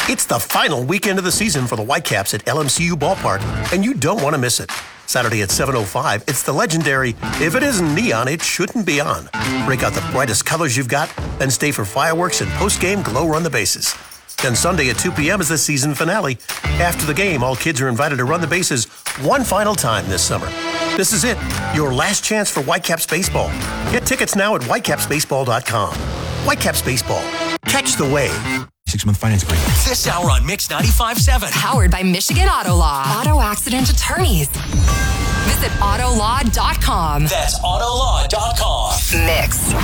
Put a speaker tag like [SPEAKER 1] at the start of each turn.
[SPEAKER 1] It's the final weekend of the season for the Whitecaps at LMCU Ballpark, and you don't want to miss it. Saturday at 7:05, it's the legendary, if it isn't neon, it shouldn't be on. Break out the brightest colors you've got, then stay for fireworks and post-game glow run the bases. Then Sunday at 2 p.m. is the season finale. After the game, all kids are invited to run the bases one final time this summer. This is it, your last chance for Whitecaps baseball. Get tickets now at whitecapsbaseball.com. Whitecaps Baseball. Catch the wave.
[SPEAKER 2] 6-month finance agreement.
[SPEAKER 3] This hour on Mix 95.7.
[SPEAKER 4] Powered by Michigan Auto Law. Auto accident attorneys. Visit autolaw.com.
[SPEAKER 3] That's autolaw.com.
[SPEAKER 4] Mix.